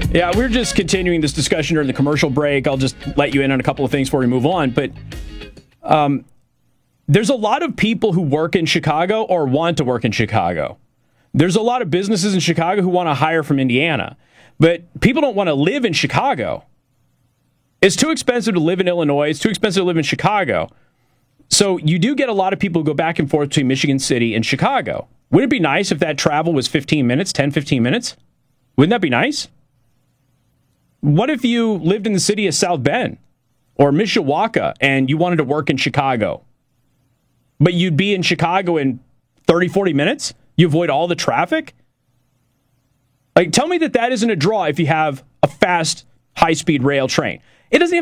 Yeah, we're just continuing this discussion during the commercial break. I'll just let you in on a couple of things before we move on. But there's a lot of people who work in Chicago or want to work in Chicago. There's a lot of businesses in Chicago who want to hire from Indiana. But people don't want to live in Chicago. It's too expensive to live in Illinois. It's too expensive to live in Chicago. So you do get a lot of people who go back and forth between Michigan City and Chicago. Wouldn't it be nice if that travel was 15 minutes, 10, 15 minutes? Wouldn't that be nice? What if you lived in the city of South Bend or Mishawaka and you wanted to work in Chicago? But you'd be in Chicago in 30, 40 minutes? You avoid all the traffic? Like, tell me that isn't a draw if you have a fast, high-speed rail train. It doesn't